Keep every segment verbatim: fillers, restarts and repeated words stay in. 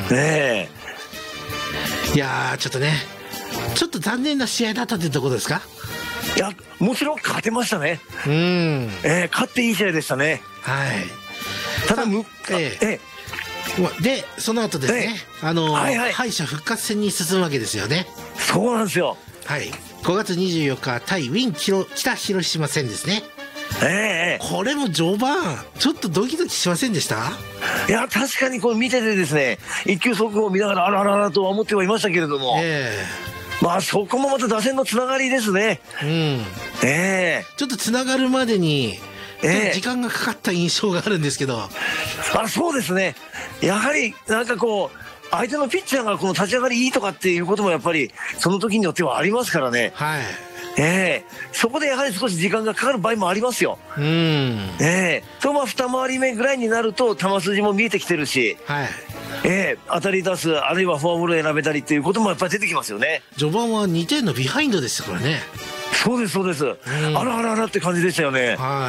ねいやーちょっとねちょっと残念な試合だったというところですか。 え、いやもちろん勝てましたね。 うん、 えー、勝っていい試合でしたね。 はい。 ただむ、 ええええでその後ですね、あの、 はいはい、 敗者復活戦に進むわけですよね。 そうなんですよ。 はい、ごがつにじゅうよっか対ウィン北広島戦ですね。 ええこれも序盤ちょっとドキドキしませんでした？ いや確かにこれ見ててですね、一球速報を見ながらあらららとは思ってはいましたけれども、 ええまあそこもまた打線のつながりですね。 うん、 ええちょっとつながるまでにええ時間がかかった印象があるんですけど、 あそうですね。やはりなんかこう相手のピッチャーがこの立ち上がりいいとかっていうこともやっぱりその時によってはありますからね。 はい、 ええそこでやはり少し時間がかかる場合もありますよ。 うん、 ええとまあ二回り目ぐらいになると球筋も見えてきてるし、 はい、 ええ当たり出すあるいはフォアボールを選べたりっていうこともやっぱり出てきますよね。 序盤はにてんのビハインドでしたからね。 そうですそうです、 ん、 あらあらあらって感じでしたよね。 はい、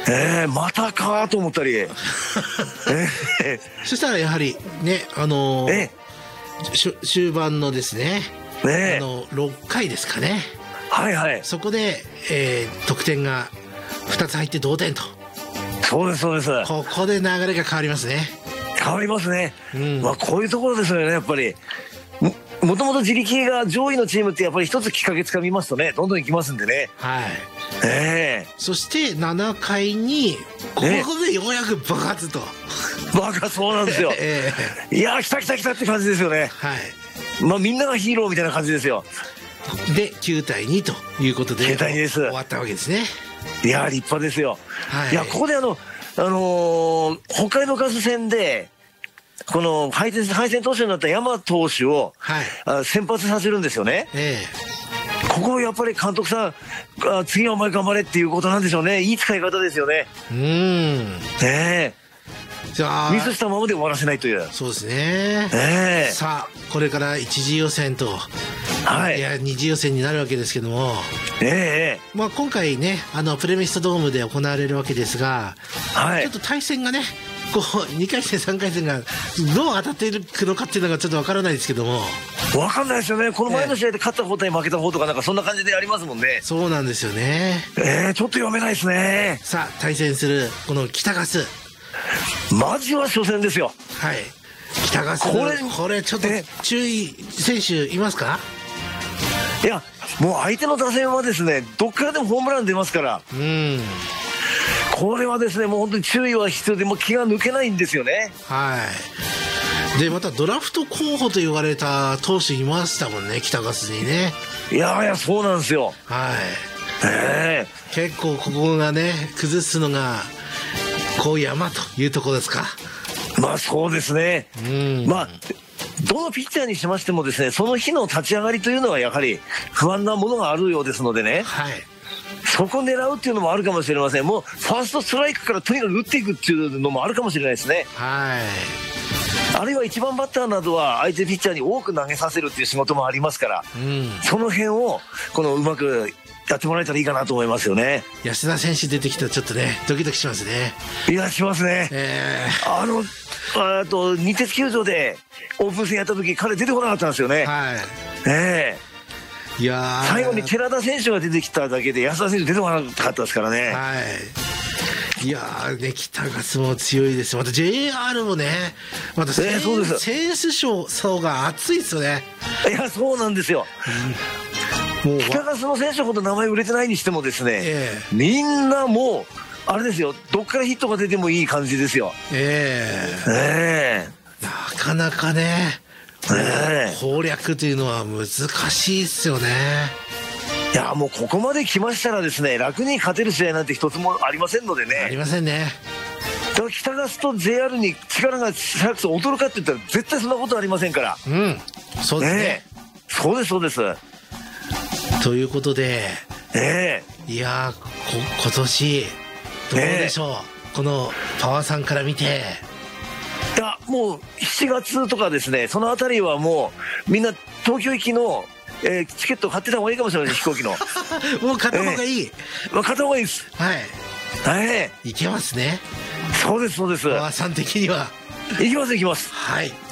ええまたかと思ったり、ええそしたらやはりねあのーえし終盤のですね、 えねえあのろっかいですかね、 はいはい、 そこで、えー得点がふたつ入って同点と、 そうですそうです、 ここで流れが変わりますね。 変わりますね。 うんまあこういうところですよねやっぱり。ももともと自力が上位のチームってやっぱり一つきっかけつかみますとねどんどんいきますんでね。 はい、 ええそしてななかいにここでようやく爆発と、 バカそうなんですよ。 えいやー来た来た来たって感じですよね。 ーはい、 まあみんながヒーローみたいな感じですよ。 できゅうたいにということできゅうたいにです。 終わったわけですね。 いやー立派ですよ。 はい、 いやここであのあのー北海道ガス戦でこの敗戦敗戦投手になった山投手を、 はい、 あ先発させるんですよね。 えここやっぱり監督さんあ次はお前頑張れっていうことなんでしょうね。いい使い方ですよね。 ーうんねじゃあえミスしたままで終わらせないという。 そうですね、 ええさあこれから一次予選と、 はいいや二次予選になるわけですけども、 ええまあ、今回ねあのプレミストドームで行われるわけですが、 はいちょっと対戦がねこうにかい戦さんかい戦がどう当たっていくのかっていうのがちょっとわからないですけども、 わかんないですよね。この前の試合で勝った方対負けた方とかなんかそんな感じでやりますもんね。 そうなんですよね。 ええちょっと読めないですね。 さあ対戦するこの北ガス、 まずは初戦ですよ。 はい北ガスこれこれちょっとえ注意選手いますか？ いやもう相手の打線はですねどっからでもホームラン出ますから、 うんこれはですねもう本当に注意は必要でもう気が抜けないんですよね。 はいでまたドラフト候補と言われた投手いましたもんね北ガスにね。 いやいやそうなんですよ。 はいええ結構ここがね崩すのが高山というところですか。 まあそうですね。 うんまあどのピッチャーにしましてもですねその日の立ち上がりというのはやはり不安なものがあるようですのでね、 はいそこを狙うっていうのもあるかもしれません。もうファーストストライクからとにかく打っていくっていうのもあるかもしれないですね。 はいあるいはいちばんバッターなどは相手ピッチャーに多く投げさせるっていう仕事もありますから、 うんその辺をこのうまくやってもらえたらいいかなと思いますよね。 安田選手出てきたらちょっとねドキドキしますね。 いやしますね。 えあのあと日鉄球場でオープン戦やった時彼出てこなかったんですよね。 ー、はいええいやー最後に寺田選手が出てきただけで安田選手出てこなかったですからね。 はいいやーね北ガスも強いですまた ジェイアール もねまたセン,、 えーそうですセンス層が熱いですよね。 いやそうなんですよ。 もう北ガスの選手ほど名前売れてないにしてもですね、 えみんなもうあれですよどっからヒットが出てもいい感じですよ。 えええなかなかねええ攻略というのは難しいですよね。 いやもうここまで来ましたらですね楽に勝てる試合なんて一つもありませんのでありね。 ませんね。 だから北ガスと ジェイアール に力が差く劣るかって言ったら絶対そんなことありませんからうんそうですねね。えそうですそうです。 ということでえいやーこ今年どうでしょう、このパワーさんから見て。 えいやもうしちがつとかですねそのあたりはもうみんな東京行きの、えーチケット買ってた方がいいかもしれないです飛行機のもう買った方がいい、 まあ買った方がいいです。 はいええいけますねそうですそうです。 パワーさん的には。 行きます行きます。 はい